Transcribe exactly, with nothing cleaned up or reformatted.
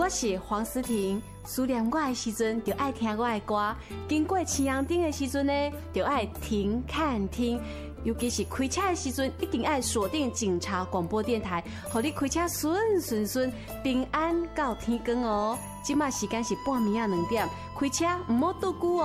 我是黄思婷，思念我的时阵就爱听我的歌，经过青阳顶的时阵呢，就爱停看听。尤其是开车的时阵，一定爱锁定警察广播电台，互你开车顺顺顺，平安到天光哦。即马时间是半暝啊两点，开车唔好拄久哦。